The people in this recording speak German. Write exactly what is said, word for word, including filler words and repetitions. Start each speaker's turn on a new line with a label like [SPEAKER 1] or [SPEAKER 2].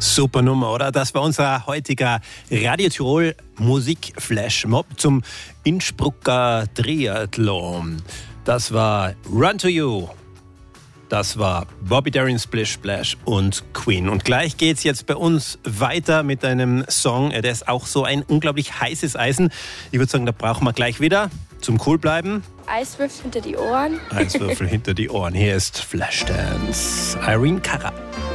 [SPEAKER 1] Super Nummer, oder? Das war unser heutiger Radio Tirol Musik-Flashmob zum Innsbrucker Triathlon. Das war Run to You. Das war Bobby Darin, Splish Splash und Queen. Und gleich geht's jetzt bei uns weiter mit einem Song, der ist auch so ein unglaublich heißes Eisen. Ich würde sagen, da brauchen wir gleich wieder zum cool bleiben.
[SPEAKER 2] Eiswürfel hinter die Ohren.
[SPEAKER 1] Eiswürfel hinter die Ohren. Hier ist Flashdance. Irene Cara.